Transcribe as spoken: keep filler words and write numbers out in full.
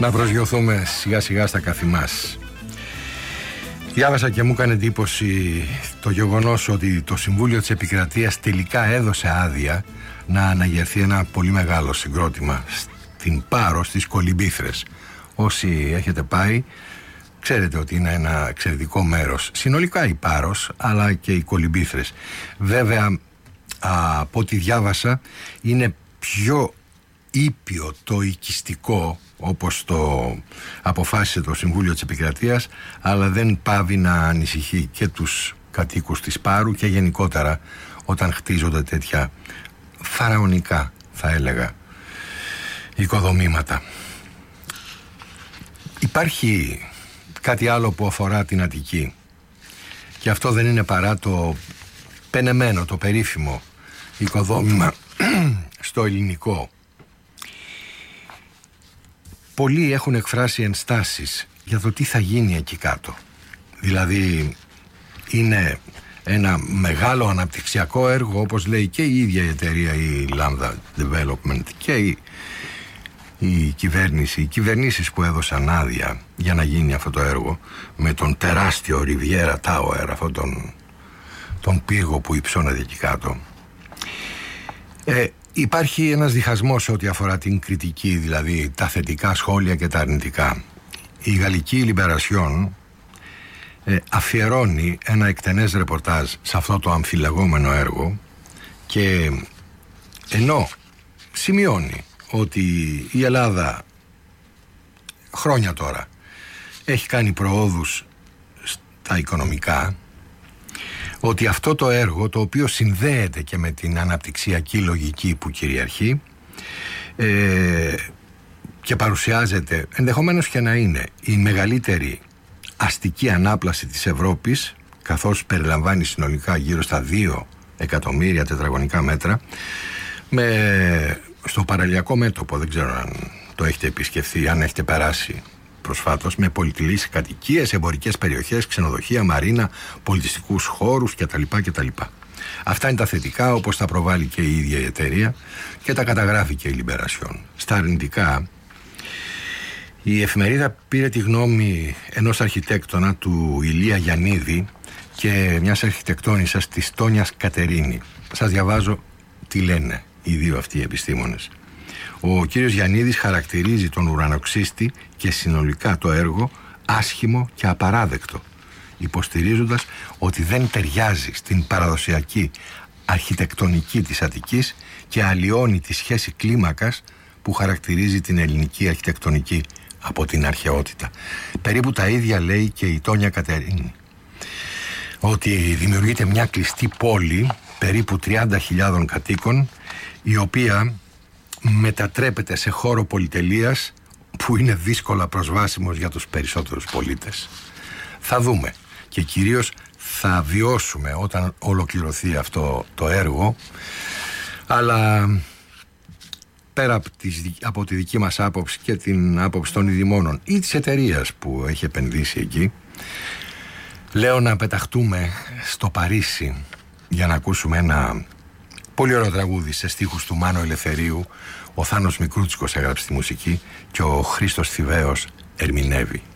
Να προσγειωθούμε σιγά σιγά στα καθημάς. Διάβασα και μου έκανε εντύπωση το γεγονός ότι το Συμβούλιο της Επικρατείας τελικά έδωσε άδεια να αναγερθεί ένα πολύ μεγάλο συγκρότημα στην Πάρο, στις Κολυμπήθρες. Όσοι έχετε πάει, ξέρετε ότι είναι ένα εξαιρετικό μέρος. Συνολικά η Πάρος, αλλά και οι Κολυμπήθρες. Βέβαια, α, από ό,τι διάβασα, είναι πιο ήπιο το οικιστικό, όπως το αποφάσισε το Συμβούλιο της Επικρατείας, αλλά δεν πάβει να ανησυχεί και τους κατοίκους της Πάρου και γενικότερα όταν χτίζονται τέτοια φαραωνικά, θα έλεγα, οικοδομήματα. Υπάρχει κάτι άλλο που αφορά την Αττική, και αυτό δεν είναι παρά το πενεμένο, το περίφημο οικοδόμημα στο ελληνικό. Πολλοί έχουν εκφράσει ενστάσεις για το τι θα γίνει εκεί κάτω. Δηλαδή είναι ένα μεγάλο αναπτυξιακό έργο, όπως λέει και η ίδια η εταιρεία, η Lambda Development, και η, η κυβέρνηση, οι κυβερνήσεις που έδωσαν άδεια για να γίνει αυτό το έργο, με τον τεράστιο Riviera Tower, αυτόν τον, τον πύργο που υψώνεται εκεί κάτω. Ε, Υπάρχει ένας διχασμός ό,τι αφορά την κριτική, δηλαδή τα θετικά σχόλια και τα αρνητικά. Η γαλλική Libération ε, αφιερώνει ένα εκτενές ρεπορτάζ σε αυτό το αμφιλεγόμενο έργο, και ενώ σημειώνει ότι η Ελλάδα χρόνια τώρα έχει κάνει προόδους στα οικονομικά, ότι αυτό το έργο, το οποίο συνδέεται και με την αναπτυξιακή λογική που κυριαρχεί ε, και παρουσιάζεται, ενδεχομένως και να είναι η μεγαλύτερη αστική ανάπλαση της Ευρώπης, καθώς περιλαμβάνει συνολικά γύρω στα δύο εκατομμύρια τετραγωνικά μέτρα, με, στο παραλιακό μέτωπο, δεν ξέρω αν το έχετε επισκεφθεί, αν έχετε περάσει προσφάτως, με πολυτελείς κατοικίες, εμπορικές περιοχές, ξενοδοχεία, μαρίνα, πολιτιστικούς χώρους κτλ. κτλ. Αυτά είναι τα θετικά, όπως τα προβάλλει και η ίδια η εταιρεία και τα καταγράφει και η Libération. Στα αρνητικά, η εφημερίδα πήρε τη γνώμη ενός αρχιτέκτονα, του Ηλία Γιαννίδη, και μιας αρχιτεκτόνισσας, της Τόνιας Κατερίνη. Σας διαβάζω τι λένε οι δύο αυτοί οι επιστήμονες. Ο κύριος Γιαννίδης χαρακτηρίζει τον ουρανοξύστη και συνολικά το έργο άσχημο και απαράδεκτο, υποστηρίζοντας ότι δεν ταιριάζει στην παραδοσιακή αρχιτεκτονική της Αττικής και αλλοιώνει τη σχέση κλίμακας που χαρακτηρίζει την ελληνική αρχιτεκτονική από την αρχαιότητα. Περίπου τα ίδια λέει και η Τόνια Κατερίνη, ότι δημιουργείται μια κλειστή πόλη περίπου τριάντα χιλιάδων κατοίκων, η οποία μετατρέπεται σε χώρο πολυτελείας που είναι δύσκολα προσβάσιμος για τους περισσότερους πολίτες. Θα δούμε και κυρίως θα βιώσουμε όταν ολοκληρωθεί αυτό το έργο, αλλά πέρα από, τις, από τη δική μας άποψη και την άποψη των ειδημόνων ή της εταιρείας που έχει επενδύσει εκεί, λέω να πεταχτούμε στο Παρίσι για να ακούσουμε ένα πολύ ωραίο τραγούδι σε στίχους του Μάνο Ελευθερίου. Ο Θάνος Μικρούτσικος έγραψε τη μουσική και ο Χρήστος Θηβαίος ερμηνεύει.